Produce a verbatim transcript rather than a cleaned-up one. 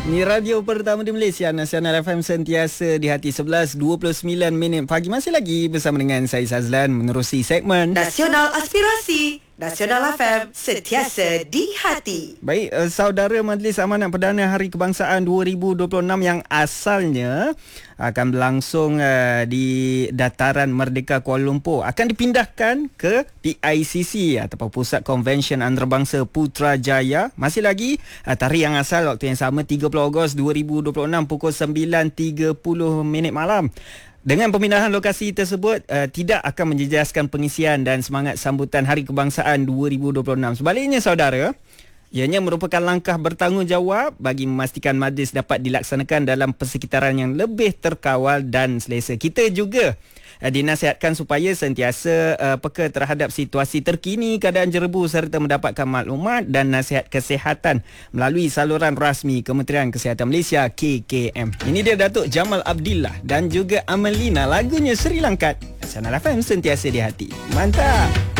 Ni radio pertama di Malaysia, Nasional F M sentiasa di hati. Sebelas dua puluh sembilan minit pagi, masih lagi bersama dengan saya Sazlan menerusi segmen Nasional Aspirasi. Nasional F M sentiasa di hati. Baik, uh, saudara Majlis Amanat Perdana Hari Kebangsaan dua ribu dua puluh enam yang asalnya akan berlangsung uh, di Dataran Merdeka Kuala Lumpur akan dipindahkan ke P I C C ataupun Pusat Konvensyen Antarabangsa Putrajaya. Masih lagi uh, tarikh yang asal waktu yang sama tiga puluh Ogos dua ribu dua puluh enam pukul sembilan tiga puluh minit malam. Dengan pemindahan lokasi tersebut, uh, tidak akan menjejaskan pengisian dan semangat sambutan Hari Kebangsaan dua ribu dua puluh enam. Sebaliknya, saudara, ianya merupakan langkah bertanggungjawab bagi memastikan majlis dapat dilaksanakan dalam persekitaran yang lebih terkawal dan selesa. Kita juga uh, dinasihatkan supaya sentiasa uh, peka terhadap situasi terkini, keadaan jerebu serta mendapatkan maklumat dan nasihat kesihatan melalui saluran rasmi Kementerian Kesihatan Malaysia K K M. Ini dia Datuk Jamal Abdillah dan juga Amelina, lagunya Sri Lankat. Nasional F M sentiasa di hati. Mantap.